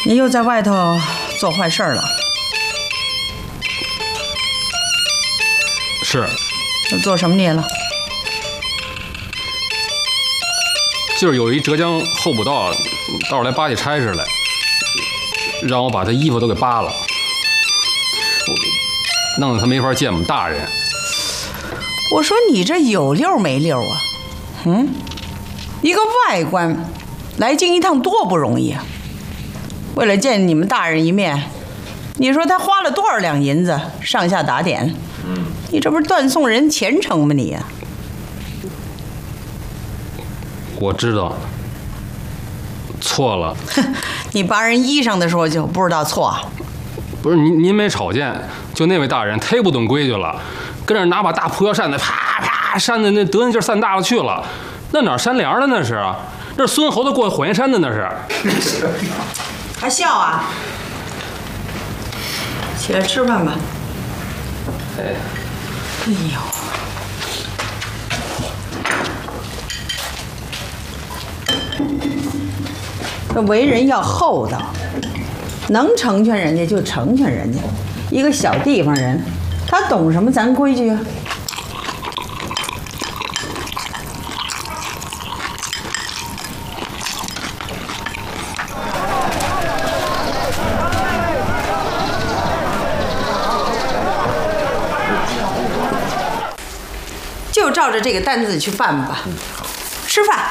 你又在外头做坏事了？ 是。 又做什么孽了？ 就是有一浙江候补道来巴结差事来，让我把他衣服都给扒了，弄得他没法见我们大人。 我说你这有溜没溜啊？一个外官来京一趟多不容易啊！为了见你们大人一面，你说他花了多少两银子上下打点？你这不是断送人前程吗你呀？ 我知道，错了。 你扒人衣裳的时候就不知道错啊？ 不是您没瞅见，就那位大人忒不懂规矩了，跟那拿把大蒲腰扇子啪啪扇的那得那劲儿散大了去了，那哪扇凉了那是？那是孙猴子过火焰山的那是。 还笑啊？起来吃饭吧。哎呦！这为人要厚道，能成全人家就成全人家。一个小地方人，他懂什么咱规矩啊？就照着这个单子去办吧。吃饭。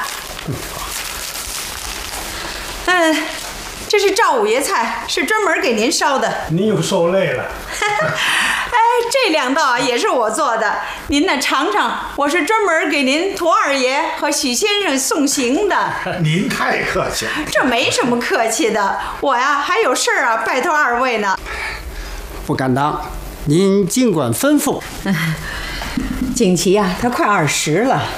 这是赵五爷菜，是专门给您烧的。 您又受累了。 哎，这两道啊也是我做的，您呢尝尝，我是专门给您涂二爷和许先生送行的。 您太客气了。 这没什么客气的，我呀还有事儿啊，拜托二位呢。 不敢当，您尽管吩咐。 景琦呀，他快20了，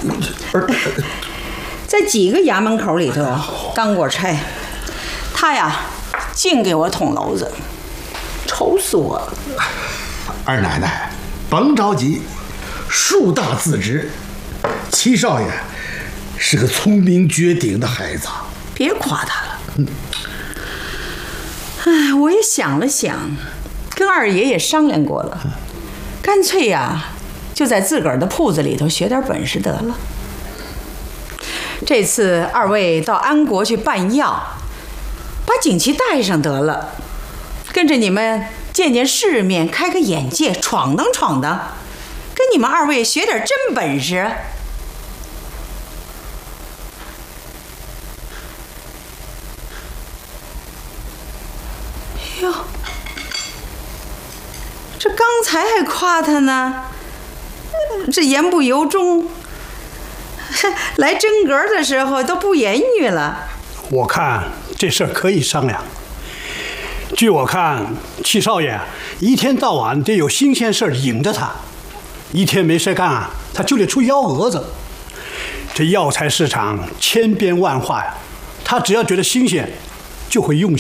在几个衙门口里头当过差。他呀，净给我捅娄子，愁死我了。 二奶奶，甭着急，树大自直。七少爷是个聪明绝顶的孩子， 别夸他了。哎，我也想了想，跟二爷也商量过了，干脆呀，就在自个儿的铺子里头学点本事得了。这次二位到安国去办药，把景琦带上得了，跟着你们见见世面，开个眼界，闯荡闯荡，跟你们二位学点真本事。哟，这刚才还夸他呢，这言不由衷，来真格的时候都不言语了。 我看这事儿可以商量。据我看，七少爷一天到晚得有新鲜事儿引着他，一天没事干啊，他就得出幺蛾子。这药材市场千变万化呀，他只要觉得新鲜，就会用心。